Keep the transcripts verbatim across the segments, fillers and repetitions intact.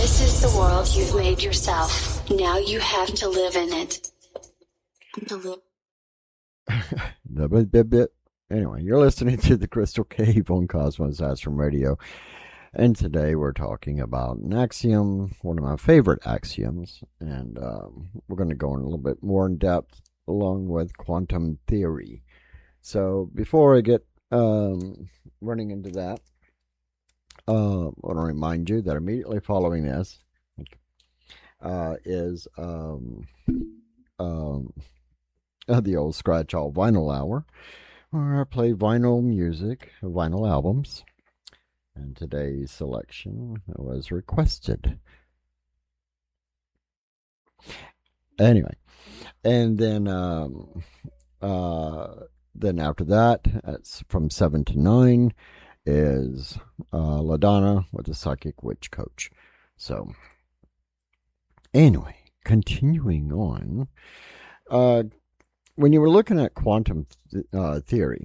This is the world you've made yourself. Now you have to live in it. Anyway, you're listening to The Crystal Cave on Cosmos Astrum Radio. And today we're talking about an axiom, one of my favorite axioms. And um, we're going to go in a little bit more in depth along with quantum theory. So before I get um, running into that, uh, I want to remind you that immediately following this uh, is um, um, the old Scratch All Vinyl Hour, where I play vinyl music, vinyl albums. And today's selection was requested. Anyway, and then um, uh, then after that, it's from seven to nine, is uh, LaDonna with the Psychic Witch Coach. So, anyway, continuing on, uh, when you were looking at quantum th- uh, theory,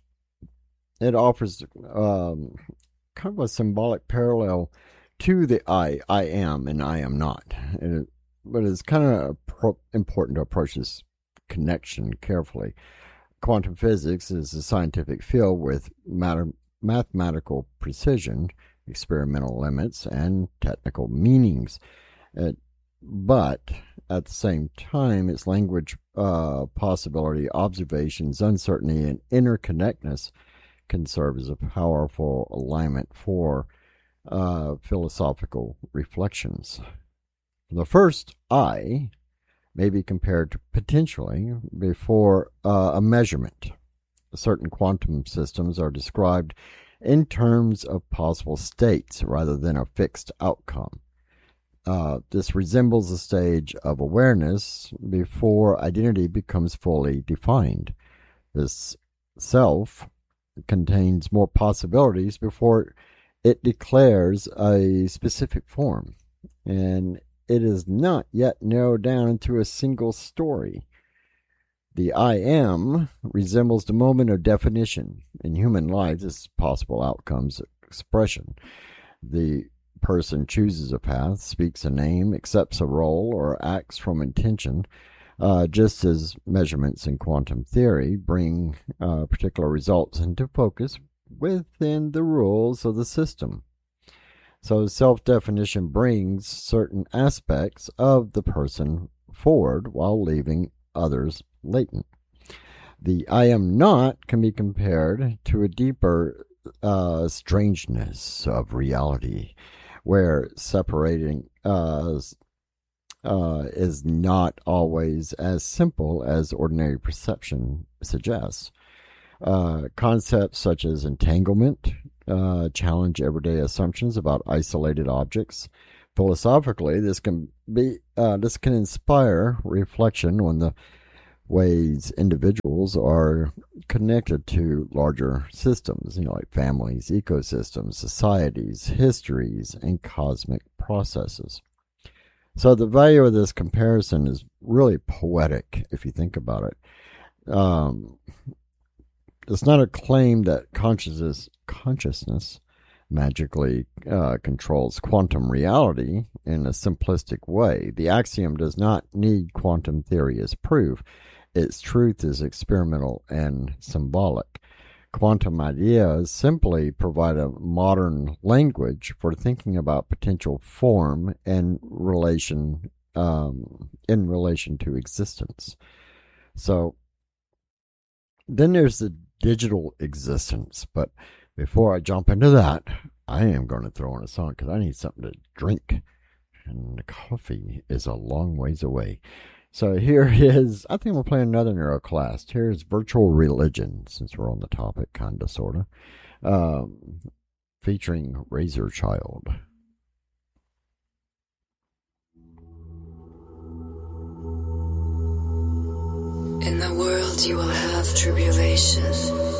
it offers um, kind of a symbolic parallel to the I, I am and I am not. And it, but it's kind of pro- important to approach this connection carefully. Quantum physics is a scientific field with matter, mathematical precision, experimental limits, and technical meanings. It, but at the same time, its language, uh, possibility, observations, uncertainty, and interconnectedness can serve as a powerful alignment for uh, philosophical reflections. The first I may be compared to potentially before uh, a measurement. Certain quantum systems are described in terms of possible states rather than a fixed outcome. Uh, this resembles a stage of awareness before identity becomes fully defined. This self contains more possibilities before it declares a specific form, and it is not yet narrowed down into a single story. The I am resembles the moment of definition. In human life, this is possible outcomes expression. The person chooses a path, speaks a name, accepts a role, or acts from intention, uh, just as measurements in quantum theory bring uh, particular results into focus within the rules of the system. So self-definition brings certain aspects of the person forward while leaving others latent. The I am not can be compared to a deeper uh, strangeness of reality, where separating uh, uh, is not always as simple as ordinary perception suggests. Uh, concepts such as entanglement uh, challenge everyday assumptions about isolated objects. Philosophically, this can be uh, this can inspire reflection on the ways individuals are connected to larger systems, you know, like families, ecosystems, societies, histories, and cosmic processes. So the value of this comparison is really poetic if you think about it. Um, it's not a claim that consciousness consciousness magically uh, controls quantum reality in a simplistic way. The axiom does not need quantum theory as proof. Its truth is experimental and symbolic. Quantum ideas simply provide a modern language for thinking about potential form and relation um, in relation to existence. So then there's the digital existence. But before I jump into that, I am going to throw in a song because I need something to drink, and the coffee is a long ways away. So here is, I think we'll play another Neuroclast. Here's Virtual Religion, since we're on the topic, kind of, sort of, um, featuring Razor Child. In the world you will have tribulation.